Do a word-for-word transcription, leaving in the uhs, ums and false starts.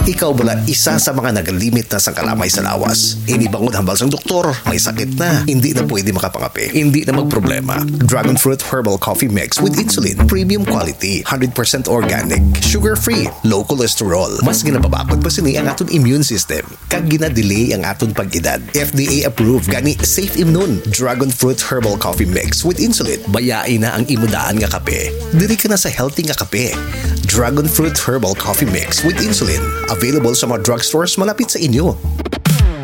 Ikaw bala isa sa mga nagalimit na sa kalamay sa lawas. Inibangon hambal sang doktor, may sakit na, hindi na pwede makapangapi, hindi na magproblema. Dragon Fruit Herbal Coffee Mix with Insulin, premium quality, one hundred percent organic, sugar-free, low cholesterol. Mas ginababakod pa sini ang aton immune system. Kag ginadelay ang aton pag-edad. F D A approved gani Safe Immune. Dragon Fruit Herbal Coffee Mix with Insulin. Bayain na ang imudaan nga kape. Diri ka na sa healthy nga kape. Dragon Fruit Herbal Coffee Mix with Insulin. Available sa mga drugstores malapit sa inyo.